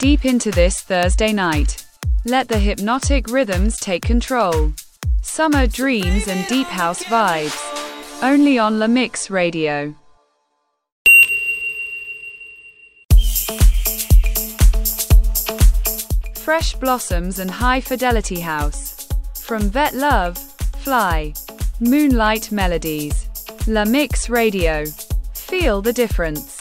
deep into this Thursday night. Let the hypnotic rhythms take control. Summer dreams and deep house vibes. Only on La Mix Radio. Fresh blossoms and high fidelity house. From Vet Love, Fly, Moonlight Melodies. La Mix Radio. Feel the difference.